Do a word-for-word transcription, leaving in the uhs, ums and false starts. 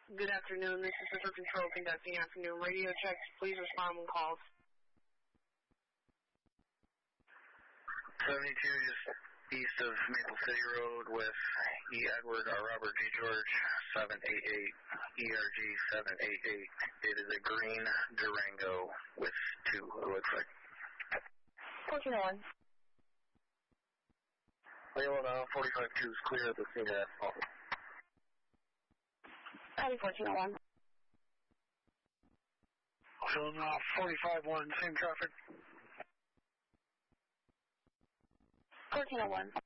Good afternoon. This is Central Control conducting afternoon radio checks. Please respond when called. seventy-two just east of Maple City Road with E. Edward R. Robert G. George seven eight eight, E R G seven eight eight. It is a green Durango with two, it looks like. fourteen oh one. Leo now, forty-five two is clear at the scene at all. Copy fourteen oh one. Leo now, forty-five one, same traffic. fourteen oh one.